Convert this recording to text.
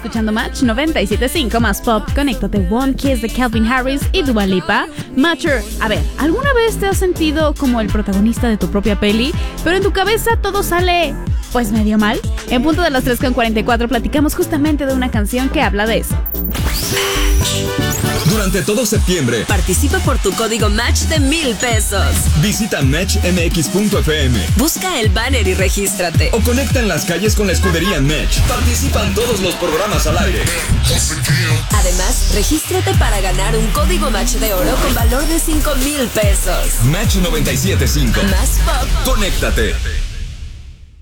escuchando Match 97.5 más pop. Conéctate, One Kiss de Calvin Harris y Dua Lipa. Matcher, a ver, ¿alguna vez te has sentido como el protagonista de tu propia peli, pero en tu cabeza todo sale, pues, medio mal? En punto de las 3:44 platicamos justamente de una canción que habla de eso. Durante todo septiembre, participa por tu código Match de $1,000. Visita matchmx.fm. Busca el banner y regístrate. O conecta en las calles con la escudería Match. Participan todos los programas al aire. Además, regístrate para ganar un código Match de oro con valor de $5,000. Match 97.5. Más pop. Conéctate.